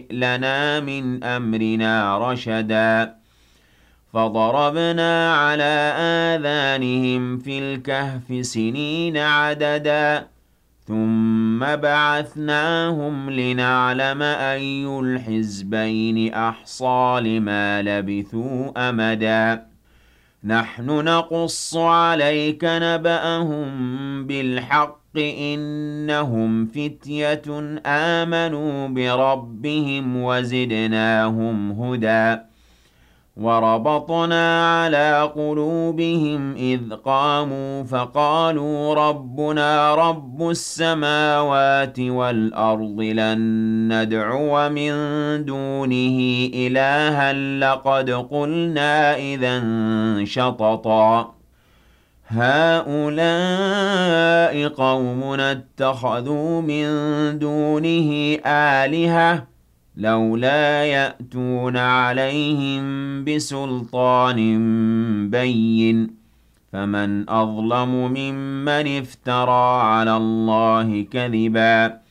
لنا من أمرنا رشدا فضربنا على آذانهم في الكهف سنين عددا ثم بعثناهم لنعلم أي الحزبين أحصى لما لبثوا أمدا نحن نقص عليك نبأهم بالحق إنهم فتية آمنوا بربهم وزدناهم هدى وربطنا على قلوبهم إذ قاموا فقالوا ربنا رب السماوات والأرض لن ندعو من دونه إلها لقد قلنا إذا شططا هؤلاء قومنا اتخذوا من دونه آلهة لولا يأتون عليهم بسلطان بين فمن أظلم ممن افترى على الله كذبا